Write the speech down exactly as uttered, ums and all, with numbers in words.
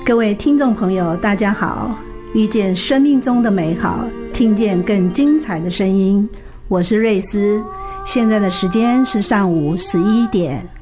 各位听众朋友大家好，遇见生命中的美好，听见更精彩的声音，我是瑞斯，现在的时间是上午十一点。